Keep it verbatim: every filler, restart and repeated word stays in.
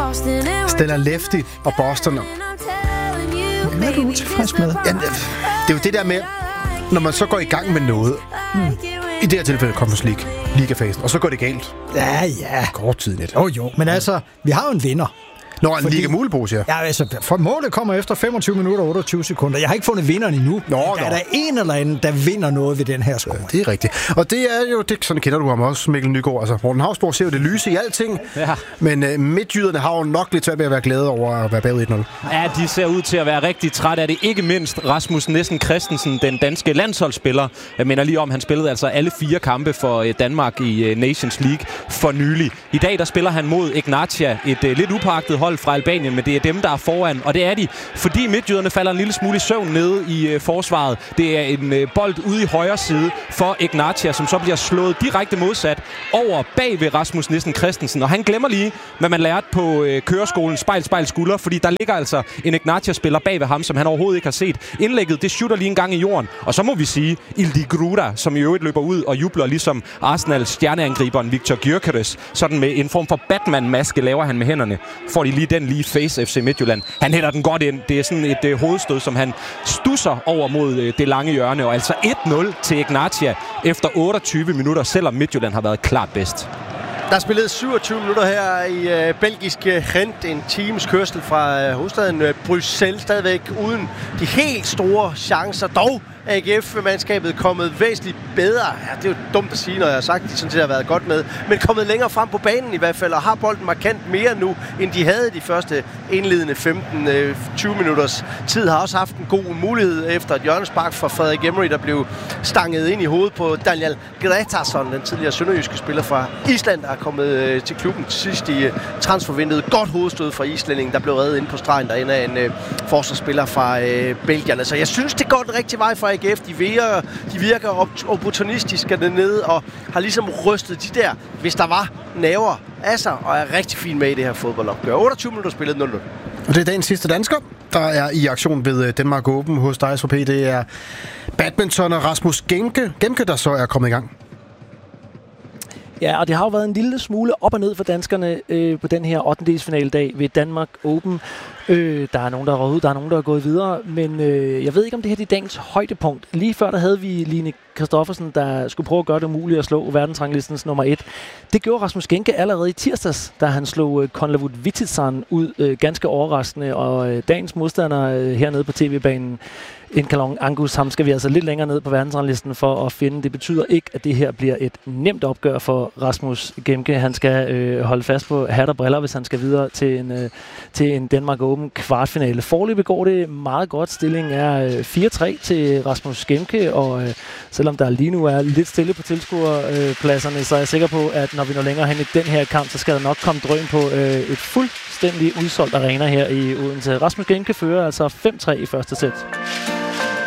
Stella Lefty og Boston. Hvad er du utilfreds med? Ja, det er jo det der med, når man så går i gang med noget. Hmm. I det her tilfælde Conference League, ligafasen, og så går det galt. Ja, ja. Kort tid lidt. Jo, oh, jo. Men altså, vi har jo en vinder. Nå, en Liga Mulepose, ja. Ja, altså, for målet kommer efter femogtyve minutter og otteogtyve sekunder. Jeg har ikke fundet vinderen endnu. Nå, der er nå. der en eller anden, der vinder noget ved den her score. Ja, det er rigtigt. Og det er jo, det, sådan kender du ham også, Mikkel Nygaard. Altså, Morten Hausborg ser jo det lyse i alting. Ja. Men uh, midtjyderne har jo nok lidt svært ved at være glade over at være bagud et nul. Ja, de ser ud til at være rigtig træt af det. Ikke mindst Rasmus Nissen Christensen, den danske landsholdsspiller. Jeg mener lige om, han spillede altså alle fire kampe for uh, Danmark i uh, Nations League for nylig. I dag der spiller han mod Ignatia, et uh, lidt upåagtet hold fra Albanien, men det er dem, der er foran, og det er de, fordi midtjyderne falder en lille smule i søvn nede i øh, forsvaret. Det er en øh, bold ude i højre side for Ignatia, som så bliver slået direkte modsat over bag ved Rasmus Nissen Christensen, og han glemmer lige, hvad man lærte på øh, køreskolen spejl, spejl, skulder, fordi der ligger altså en Ignatia-spiller bag ved ham, som han overhovedet ikke har set. Indlægget, det shooter lige en gang i jorden, og så må vi sige, Ildi Gruda, som i øvrigt løber ud og jubler, ligesom Arsenals stjerneangriberen Viktor Gyökeres, sådan med en form for Batman-maske laver han med hænderne. Får de lige den lige face F C Midtjylland. Han hætter den godt ind. Det er sådan et øh, hovedstød, som han stusser over mod øh, det lange hjørne. Og altså et nul til Ignatia efter otteogtyve minutter, selvom Midtjylland har været klart bedst. Der er spillet syvogtyve minutter her i øh, belgiske Gent. En times kørsel fra øh, hovedstaden øh, Bruxelles. Stadigvæk uden de helt store chancer. Dog A G F-mandskabet kommet væsentligt bedre. Ja, det er jo dumt at sige, når jeg har sagt, at de sådan set har været godt med. Men kommet længere frem på banen i hvert fald, og har bolden markant mere nu, end de havde de første indledende femten til tyve minutters tid. Har også haft en god mulighed efter et hjørnespark fra Frederik Emery, der blev stanget ind i hovedet på Daniel Gretarsson, den tidligere sønderjyske spiller fra Island, der er kommet øh, til klubben til sidst i øh, transfervinduet. Godt hovedstød fra islændingen, der blev reddet inde på stregen derinde af en øh, forsvarsspiller fra øh, Belgien. Så jeg synes, det går den rigtige vej for A G F. De virker, de virker op- opportunistiske dernede og har ligesom rystet de der, hvis der var naver af sig, og er rigtig fint med i det her fodboldopgør. otteogtyve minutter spillet nul nul. Og det er dagens sidste dansker, der er i aktion ved Denmark Open hos dig, S V P. Det er badminton og Rasmus Gemke, Gemke, der så er kommet i gang. Ja, og det har jo været en lille smule op og ned for danskerne øh, på den her ottendedelsfinaledag ved Danmark Open. Øh, der er nogen, der er ud, der er nogen, der er gået videre, men øh, jeg ved ikke, om det her er dagens højdepunkt. Lige før der havde vi Line Kristoffersen, der skulle prøve at gøre det muligt at slå verdensranglistens nummer et. Det gjorde Rasmus Genke allerede i tirsdags, da han slog øh, Konlavut Vitsitsan ud øh, ganske overraskende, og øh, dagens modstander øh, hernede på tv-banen, Inkalong Angus, ham skal vi altså lidt længere ned på verdensranglisten for at finde. Det betyder ikke, at det her bliver et nemt opgør for Rasmus Gemke. Han skal øh, holde fast på hat og briller, hvis han skal videre til en, øh, til en Denmark Open kvartfinale. Foreløbig går det meget godt. Stillingen er øh, fire tre til Rasmus Gemke, og øh, selvom der lige nu er lidt stille på tilskuerpladserne, øh, så er jeg sikker på, at når vi når længere hen i den her kamp, så skal der nok komme drøn på øh, et fuldstændig udsolgt arena her i Odense. Rasmus Gemke fører altså fem tre i første sæt.